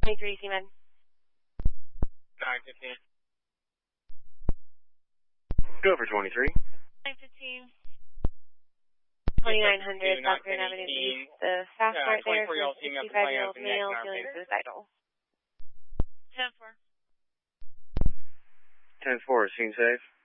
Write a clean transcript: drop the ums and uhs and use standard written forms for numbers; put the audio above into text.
23 Seaman. 915. Go for 23. 915. 2900 South Grand Avenue East. The fast right there for a 65-year-old male feeling suicidal. 10-4. 10-4, scene safe.